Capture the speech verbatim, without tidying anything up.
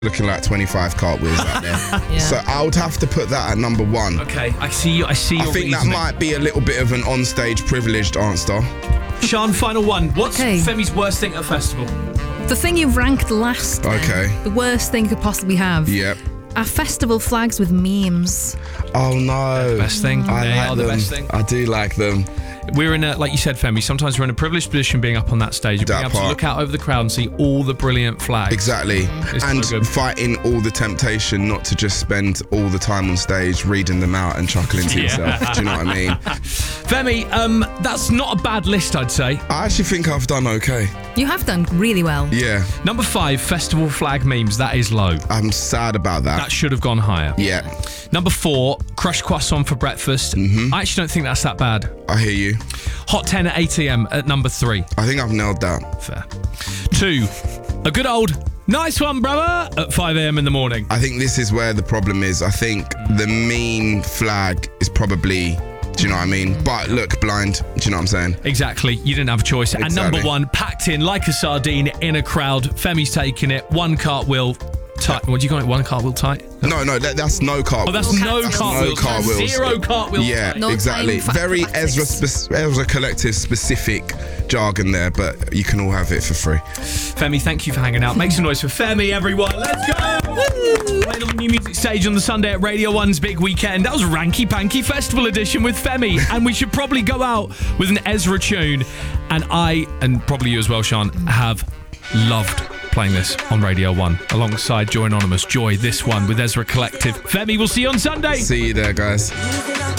looking like twenty-five cartwheels out there. Yeah. So I would have to put that at number one. Okay, I see you. I see your I think reasoning. that might be a little bit of an on-stage privileged answer. Sean, final one. What's Okay. Femi's worst thing at a festival? The thing you ranked last then, Okay. the worst thing you could possibly have. Yep. Are festival flags with memes. Oh no. Best thing. I They like are the them. best thing. I do like them. We're in a, like you said, Femi, sometimes we're in a privileged position being up on that stage, being That able to part. look out over the crowd and see all the brilliant flags. Exactly. It's And so good. fighting all the temptation not to just spend all the time on stage reading them out and chuckling to Yeah. yourself. Do you know what I mean? Femi, um, that's not a bad list, I'd say. I actually think I've done okay. You have done really well. Yeah. Number five, festival flag memes. That is low. I'm sad about that. That should have gone higher. Yeah. Number four, crushed croissant for breakfast. Mm-hmm. I actually don't think that's that bad. I hear you. Hot ten at eight a.m. at number three. I think I've nailed that. Fair. Two, a good old nice one, brother, at five a.m. in the morning. I think this is where the problem is. I think the meme flag is probably, do you know what I mean? But look, blind. Do you know what I'm saying? Exactly. You didn't have a choice. And Exactly. number one, packed in like a sardine in a crowd. Femi's taking it. One cartwheel tight. What do you got? One cartwheel tight? No, no, that, that's no cartwheels. Oh, that's no That's cartwheels. no cartwheels. Zero cartwheels. Yeah, No exactly. time for Very acrobatics. Ezra, spe- Ezra Collective specific jargon there, but you can all have it for free. Femi, thank you for hanging out. Make some noise for Femi, everyone. Let's go! Played on the new music stage on the Sunday at Radio one's Big Weekend. That was Ranky Panky Festival Edition with Femi. And we should probably go out with an Ezra tune. And I, and probably you as well, Sean, have loved playing this on Radio one alongside Joy Anonymous. Joy, this one with Ezra Collective. Femi, we'll see you on Sunday. See you there, guys. Music on